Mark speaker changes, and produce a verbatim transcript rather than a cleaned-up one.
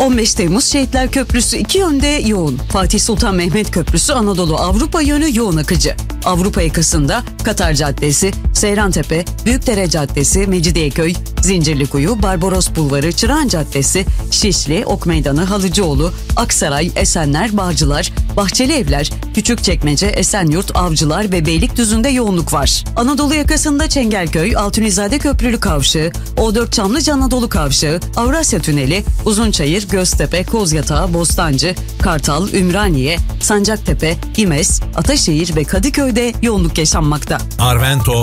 Speaker 1: on beş Temmuz Şehitler Köprüsü iki yönde yoğun. Fatih Sultan Mehmet Köprüsü Anadolu Avrupa yönü yoğun akıcı. Avrupa yakasında Katar Caddesi, Seyrantepe, Büyükdere Caddesi, Mecidiyeköy, Zincirlikuyu, Barbaros Bulvarı, Çırağan Caddesi, Şişli, Ok Meydanı, Halıcıoğlu, Aksaray, Esenler, Bağcılar, Bahçelievler, Küçükçekmece, Esenyurt, Avcılar ve Beylikdüzü'nde yoğunluk var. Anadolu yakasında Çengelköy, Altunizade Köprülü Kavşağı, O dört Çamlıca Anadolu Kavşağı, Avrasya Tüneli, Uzunçayır, Göztepe, Kozyatağı, Bostancı, Kartal, Ümraniye, Sancaktepe, İmes, Ataşehir ve Kadıköy'de yoğunluk yaşanmakta.
Speaker 2: Arvento